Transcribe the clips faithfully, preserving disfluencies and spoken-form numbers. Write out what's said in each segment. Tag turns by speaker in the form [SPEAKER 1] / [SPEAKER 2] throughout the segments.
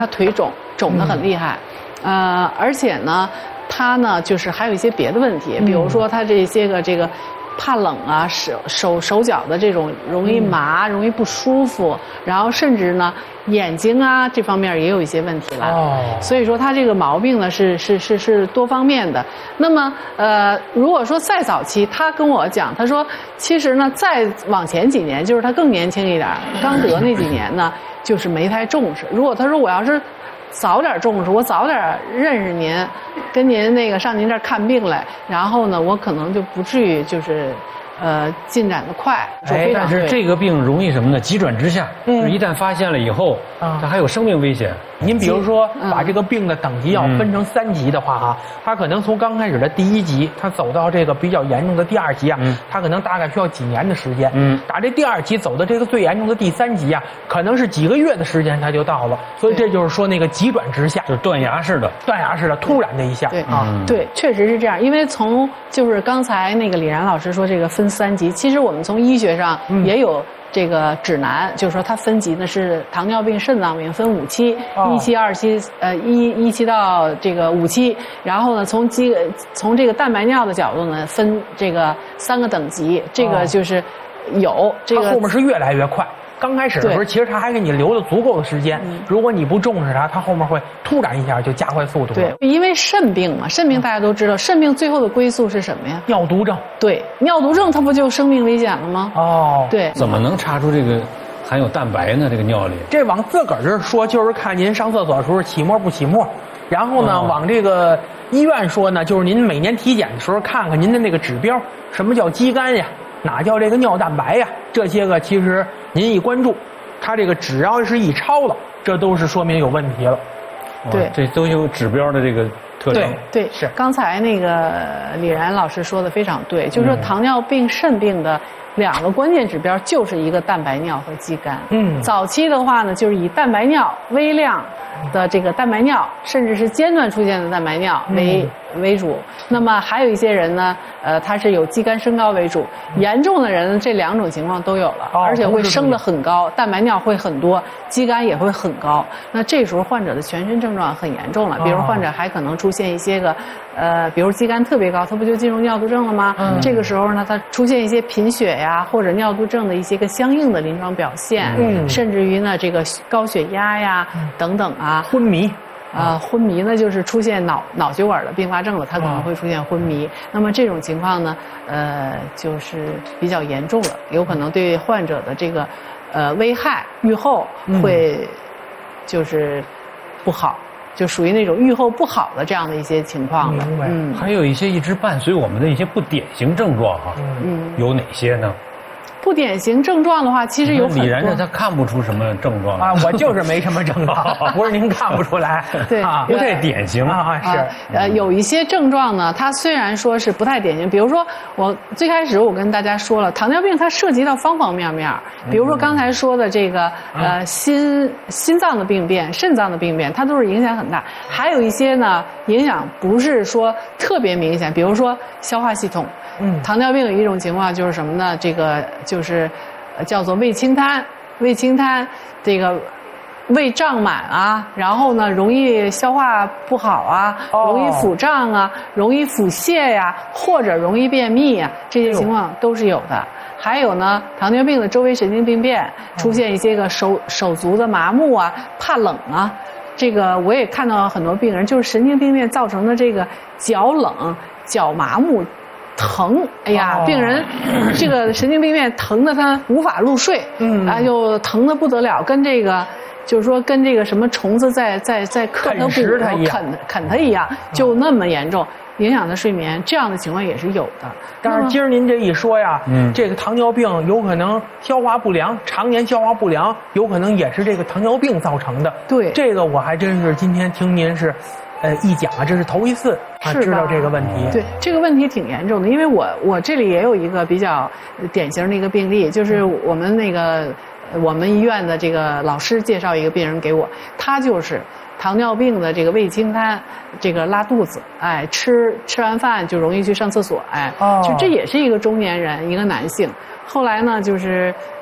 [SPEAKER 1] 他腿肿，肿得很厉害，嗯、呃，而且呢，他呢就是还有一些别的问题，比如说他这些个这个。怕冷啊，手手手脚的这种容易麻，嗯、容易不舒服，然后甚至呢眼睛啊这方面也有一些问题了。哦，所以说他这个毛病呢是是是是多方面的。那么呃，如果说再早期，他跟我讲，他说其实呢再往前几年，就是他更年轻一点，刚得那几年呢，就是没太重视。如果他说我要是早点重视，我早点认识您，跟您那个上您这儿看病来，然后呢，我可能就不至于就是，呃，进展的快。
[SPEAKER 2] 哎，但是这个病容易什么呢？急转直下，嗯、就是一旦发现了以后，啊、它还有生命危险。
[SPEAKER 3] 您比如说，把这个病的等级要分成三级的话哈，它可能从刚开始的第一级，它走到这个比较严重的第二级啊，它可能大概需要几年的时间。嗯，打这第二级走到这个最严重的第三级啊，可能是几个月的时间它就到了。所以这就是说那个急转直下，
[SPEAKER 2] 就是断崖式的，
[SPEAKER 3] 断崖式的，突然的一下。
[SPEAKER 1] 对啊，对，确实是这样。因为从就是刚才那个李然老师说这个分三级，其实我们从医学上也有。这个指南就是说，它分级呢是糖尿病、肾脏病分五期，一期、二期，呃，一一期到这个五期。然后呢，从基从这个蛋白尿的角度呢，分这个三个等级。这个就是有这个
[SPEAKER 3] 后面是越来越快。刚开始的时候，其实他还给你留了足够的时间。如果你不重视它，它后面会突然一下就加快速度了。
[SPEAKER 1] 对，因为肾病嘛，肾病大家都知道，肾病最后的归宿是什么呀？
[SPEAKER 3] 尿毒症。
[SPEAKER 1] 对，尿毒症它不就生命危险了吗？哦，对。
[SPEAKER 2] 怎么能查出这个含有蛋白呢？这个尿里？
[SPEAKER 3] 这往自个儿这儿说，就是看您上厕所的时候起沫不起沫。然后呢，哦、往这个医院说呢，就是您每年体检的时候看看您的那个指标，什么叫肌酐呀？哪叫这个尿蛋白呀？这些个其实您一关注，它这个只要是一超了，这都是说明有问题了。
[SPEAKER 1] 对，
[SPEAKER 2] 这都有指标的这个特征。
[SPEAKER 1] 对，对是。刚才那个李然老师说的非常对，就是说糖尿病、肾病的两个关键指标就是一个蛋白尿和肌酐。嗯，早期的话呢，就是以蛋白尿微量的这个蛋白尿，甚至是间断出现的蛋白尿为、嗯、为主。那么还有一些人呢，呃，他是有肌酐升高为主。严重的人这两种情况都有了，哦、而且会升得很高，蛋白尿会很多，肌酐也会很高。那这时候患者的全身症状很严重了，比如患者还可能出现一些个，呃，比如肌酐特别高，他不就进入尿毒症了吗？嗯、这个时候呢，他出现一些贫血呀，或者尿毒症的一些个相应的临床表现，嗯，甚至于呢，这个高血压呀、嗯、等等啊，
[SPEAKER 3] 昏迷。
[SPEAKER 1] 啊、呃，昏迷呢，就是出现脑脑血管的并发症了，它可能会出现昏迷。哦、那么这种情况呢，呃，就是比较严重了，有可能对患者的这个呃危害预后会就是不好，嗯、就属于那种预后不好的这样的一些情况了。
[SPEAKER 2] 嗯，还有一些一直伴随我们的一些不典型症状哈，嗯，有哪些呢？
[SPEAKER 1] 不典型症状的话，其实有很多。
[SPEAKER 2] 李然这他看不出什么症状
[SPEAKER 3] 啊，我就是没什么症状，不是您看不出来，
[SPEAKER 1] 对，
[SPEAKER 2] 啊、不太典型
[SPEAKER 3] 啊，是。啊、
[SPEAKER 1] 呃，有一些症状呢，它虽然说是不太典型，比如说我最开始我跟大家说了，糖尿病它涉及到方方面面，比如说刚才说的这个呃心心脏的病变、肾脏的病变，它都是影响很大。还有一些呢，影响不是说特别明显，比如说消化系统。嗯，糖尿病有一种情况就是什么呢？这个就是叫做胃清瘫，胃清瘫，这个胃胀满啊，然后呢容易消化不好啊，哦、容易腹胀啊，容易腹泻呀、啊，或者容易便秘啊，这些情况都是有的。还有呢，糖尿病的周围神经病变，出现一些个手手足的麻木啊，怕冷啊。这个我也看到很多病人，就是神经病变造成的这个脚冷、脚麻木。疼，哎呀，哦、病人这个神经病变疼得他无法入睡，嗯，啊，就疼得不得了，跟这个就是说跟这个什么虫子在在在磕他骨啃啃他一样，就那么严重，影响他睡眠，这样的情况也是有的。
[SPEAKER 3] 但是今儿您这一说呀，嗯，这个糖尿病有可能消化不良，常年消化不良，有可能也是这个糖尿病造成的。
[SPEAKER 1] 对，
[SPEAKER 3] 这个我还真是今天听您是。呃，一讲啊，这是头一次啊，知道这个问题。
[SPEAKER 1] 对，这个问题挺严重的，因为我我这里也有一个比较典型的一个病例，就是我们那个我们医院的这个老师介绍一个病人给我，他就是糖尿病的这个胃清瘫，这个拉肚子，哎，吃吃完饭就容易去上厕所，哎，哦、就这也是一个中年人，一个男性。后来呢，就是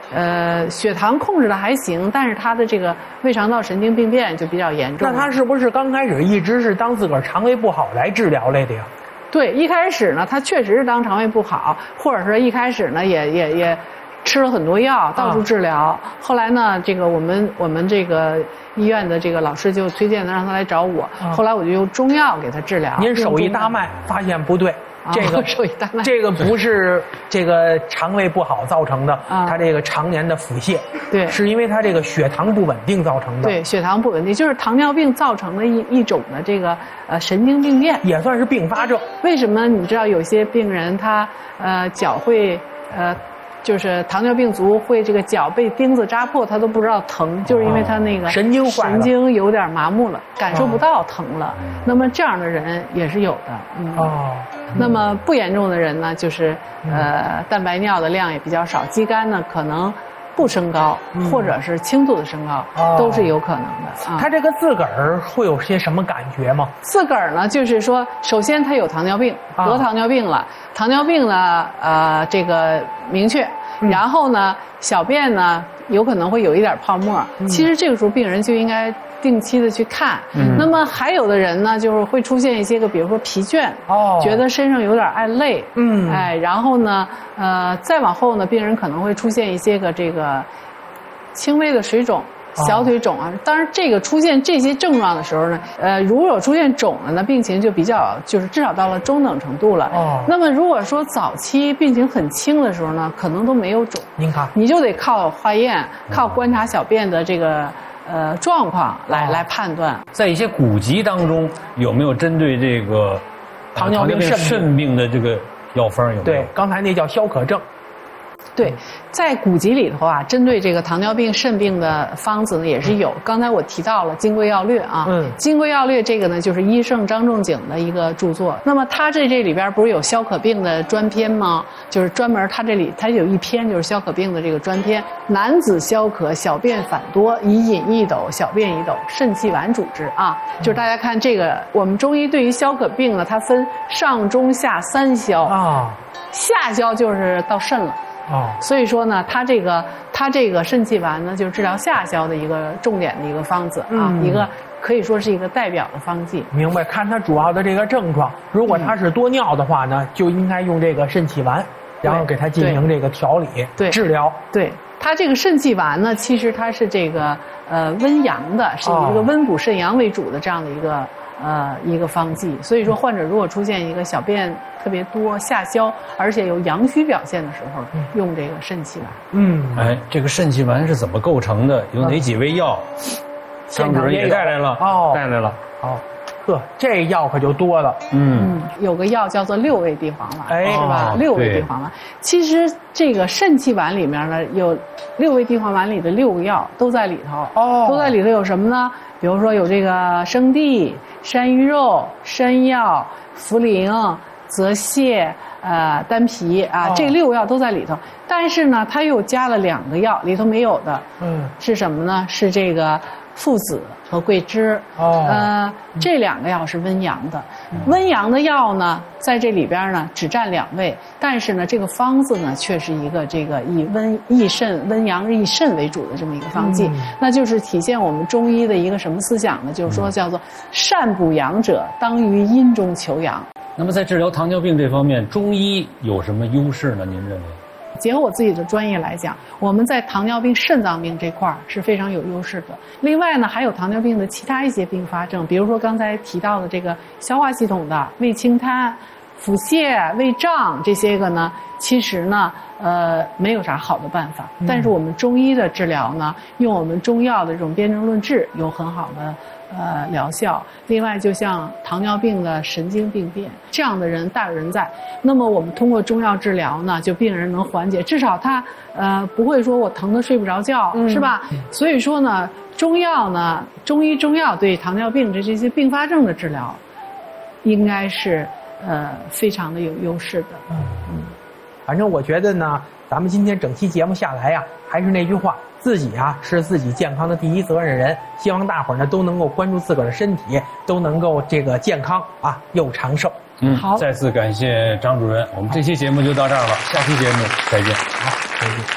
[SPEAKER 1] 呃，血糖控制的还行，但是他的这个胃肠道神经病变就比较严重。
[SPEAKER 3] 那他是不是刚开始一直是当自个儿肠胃不好来治疗来的呀？
[SPEAKER 1] 对，一开始呢，他确实是当肠胃不好，或者说一开始呢，也也也吃了很多药，到处治疗。啊、后来呢，这个我们我们这个医院的这个老师就推荐他让他来找我，啊、后来我就用中药给他治疗。
[SPEAKER 3] 您手一搭脉，发现不对。这个
[SPEAKER 1] 手一搭脉，
[SPEAKER 3] 这个不是这个肠胃不好造成的，啊、他这个常年的腹泻，
[SPEAKER 1] 对，
[SPEAKER 3] 是因为他这个血糖不稳定造成的。
[SPEAKER 1] 对，血糖不稳定就是糖尿病造成的一一种的这个呃神经病变，
[SPEAKER 3] 也算是并发症。
[SPEAKER 1] 为什么你知道有些病人他呃脚会呃。就是糖尿病足会这个脚被钉子扎破，他都不知道疼，就是因为他那个
[SPEAKER 3] 神经坏了，
[SPEAKER 1] 神经有点麻木了，感受不到疼了。那么这样的人也是有的。嗯、哦。那么不严重的人呢，就是呃蛋白尿的量也比较少，肌酐呢可能不升高，嗯、或者是轻度的升高，哦、都是有可能的。啊、
[SPEAKER 3] 他这个自个儿会有些什么感觉吗？
[SPEAKER 1] 自个儿呢，就是说，首先他有糖尿病，得糖尿病了，啊、糖尿病呢，呃，这个明确。嗯、然后呢，小便呢有可能会有一点泡沫。嗯、其实这个时候病人就应该定期的去看。嗯、那么还有的人呢，就是会出现一些个，比如说疲倦，哦，觉得身上有点爱累。嗯，哎，然后呢，呃，再往后呢，病人可能会出现一些个这个轻微的水肿。小腿肿啊，当然这个出现这些症状的时候呢，呃，如果出现肿了呢，病情就比较就是至少到了中等程度了。哦。那么如果说早期病情很轻的时候呢，可能都没有肿。您看，你就得靠化验，靠观察小便的这个呃状况来、哦、来判断。
[SPEAKER 2] 在一些古籍当中，有没有针对这个
[SPEAKER 3] 糖尿病
[SPEAKER 2] 肾病的这个药方有没有？
[SPEAKER 3] 对，刚才那叫消渴症。
[SPEAKER 1] 对，在古籍里头啊，针对这个糖尿病、肾病的方子呢，也是有。刚才我提到了《金匮要略》啊，嗯，《金匮要略》这个呢，就是医圣张仲景的一个著作。那么他这这里边不是有消渴病的专篇吗？就是专门他这里他有一篇就是消渴病的这个专篇。男子消渴，小便反多，以饮一斗，小便一斗，肾气丸主之啊。就是大家看这个，我们中医对于消渴病呢，它分上中下三消啊，下消就是到肾了。哦，所以说呢，它这个它这个肾气丸呢，就是治疗下消的一个重点的一个方子啊，嗯、一个可以说是一个代表的方剂。
[SPEAKER 3] 明白，看它主要的这个症状，如果它是多尿的话呢，嗯、就应该用这个肾气丸，然后给它进行这个调理、
[SPEAKER 1] 对
[SPEAKER 3] 治疗。
[SPEAKER 1] 对，它这个肾气丸呢，其实它是这个呃温阳的，是以一个温补肾阳为主的这样的一个。呃，一个方剂，所以说患者如果出现一个小便特别多、下消，而且有阳虚表现的时候，嗯、用这个肾气丸。
[SPEAKER 2] 嗯，哎，这个肾气丸是怎么构成的？有哪几味药？张主任也带来了，哦，带来了。
[SPEAKER 3] 哦，呵，这药可就多了。
[SPEAKER 1] 嗯，嗯有个药叫做六味地黄丸，哎、是吧？哦、六味地黄丸，其实这个肾气丸里面呢，有六味地黄丸里的六个药都在里头。哦，都在里头有什么呢？比如说有这个生地、山芋肉、山药、茯苓、泽泻、呃丹皮啊，哦、这六个药都在里头。但是呢，它又加了两个药，里头没有的，嗯，是什么呢？是这个附子和桂枝。哦，呃，这两个药是温阳的。嗯、温阳的药呢，在这里边呢只占两味，但是呢，这个方子呢却是一个这个以温益肾、温阳益肾为主的这么一个方剂。嗯、那就是体现我们中医的一个什么思想呢？就是说叫做善补阳者，当于阴中求阳。
[SPEAKER 2] 那么在治疗糖尿病这方面，中医有什么优势呢？您认为？
[SPEAKER 1] 结合我自己的专业来讲，我们在糖尿病、肾脏病这块儿是非常有优势的。另外呢，还有糖尿病的其他一些并发症，比如说刚才提到的这个消化系统的胃清瘫、腹泻、胃胀这些个呢，其实呢，呃，没有啥好的办法。但是我们中医的治疗呢，用我们中药的这种辨证论治，有很好的呃疗效。另外，就像糖尿病的神经病变这样的人大有人在。那么我们通过中药治疗呢，就病人能缓解，至少他呃不会说我疼得睡不着觉，嗯、是吧？所以说呢，中药呢，中医中药对糖尿病的这些并发症的治疗，应该是呃非常的有优势的。嗯嗯，
[SPEAKER 3] 反正我觉得呢，咱们今天整期节目下来呀，还是那句话。自己啊是自己健康的第一责任人，希望大伙儿呢都能够关注自个儿的身体，都能够这个健康啊又长寿。
[SPEAKER 2] 嗯，好，再次感谢张主任，我们这期节目就到这儿了，下期节目再见。
[SPEAKER 3] 好，再见。